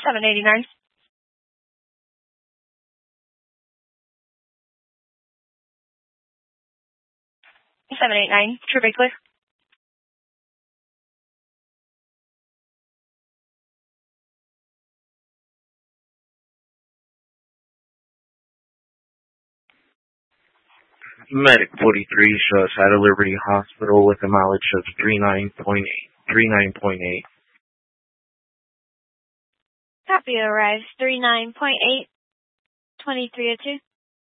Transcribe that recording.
789. 789. True Bay Clear. Medic 43 shows at a Liberty Hospital with a mileage of 39.8. 39.8. Copy, arrives 39.8. 2302.